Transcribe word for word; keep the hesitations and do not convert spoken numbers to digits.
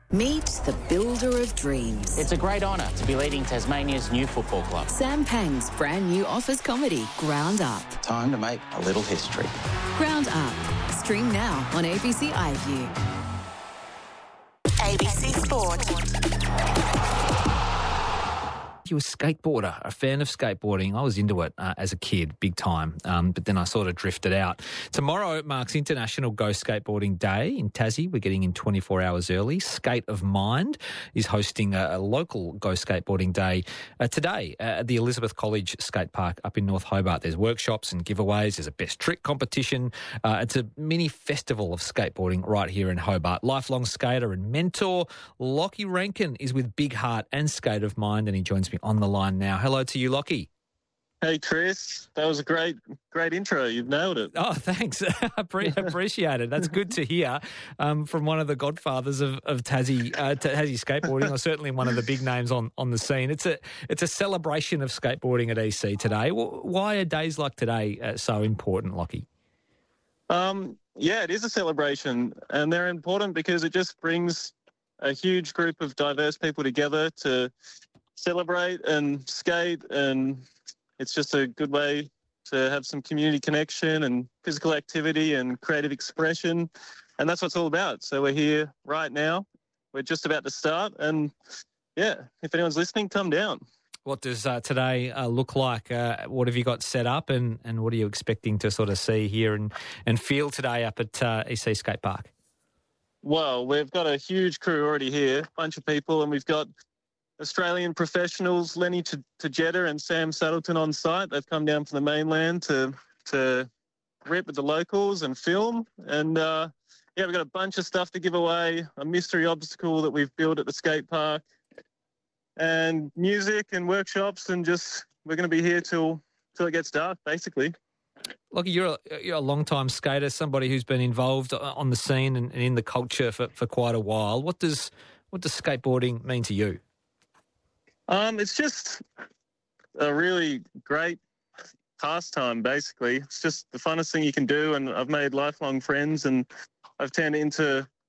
Meet the builder of dreams. It's a great honour to be leading Tasmania's new football club. Sam Pang's brand new office comedy, Ground Up. Time to make a little history. Ground Up. Stream now on A B C iView. A B C Sport. You a skateboarder, a fan of skateboarding. I was into it uh, as a kid, big time, um, but then I sort of drifted out. Tomorrow marks International Go Skateboarding Day in Tassie. We're getting in twenty-four hours early. Skate of Mind is hosting a, a local Go Skateboarding Day uh, today at the Elizabeth College Skate Park up in North Hobart. There's workshops and giveaways. There's a best trick competition. Uh, it's a mini festival of skateboarding right here in Hobart. Lifelong skater and mentor Lockie Rankin is with Big Heart and Skate of Mind, and he joins me on the line now. Hello to you, Lockie. Hey, Chris. That was a great, great intro. You've nailed it. Oh, thanks. Appreciate it. That's good to hear um, from one of the godfathers of, of Tassie, uh, Tassie skateboarding, or certainly one of the big names on, on the scene. It's a it's a celebration of skateboarding at E C today. Why are days like today uh, so important, Lockie? Um, yeah, it is a celebration, and they're important because it just brings a huge group of diverse people together to celebrate and skate, and it's just a good way to have some community connection and physical activity and creative expression, and that's what it's all about. So we're here right now. We're just about to start, and yeah, if anyone's listening, come down. What does uh, today uh, look like? Uh, what have you got set up, and, and what are you expecting to sort of see here and, and feel today up at uh, E C Skate Park? Well, we've got a huge crew already here, a bunch of people, and we've got Australian professionals, Lenny Tajeda and Sam Saddleton on site. They've come down from the mainland to to rip with the locals and film. And, uh, yeah, we've got a bunch of stuff to give away, a mystery obstacle that we've built at the skate park, and music and workshops, and just we're going to be here till till it gets dark, basically. Lockie, you're a, you're a long-time skater, somebody who's been involved on the scene and, and in the culture for, for quite a while. What does what does skateboarding mean to you? Um, it's just a really great pastime, basically. It's just the funnest thing you can do, and I've made lifelong friends, and I've turned it into